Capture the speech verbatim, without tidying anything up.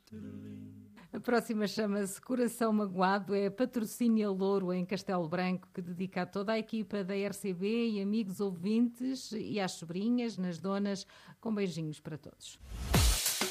A próxima chama-se Coração Magoado, é Patrocínio Louro em Castelo Branco, que dedica a toda a equipa da R C B e amigos ouvintes e às sobrinhas, nas donas, com beijinhos para todos.